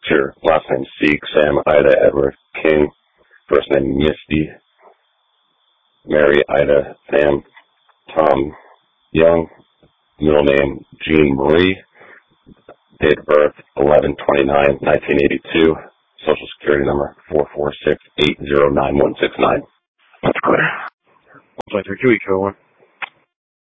Sure. Last name Seek, Sam, Ida, Edward, King. First name Misty, Mary, Ida, Sam, Tom, Young. Middle name Jean Marie. Date of birth 11/29/1982. Social Security number 446-809-169. That's clear. 1.32 each 01.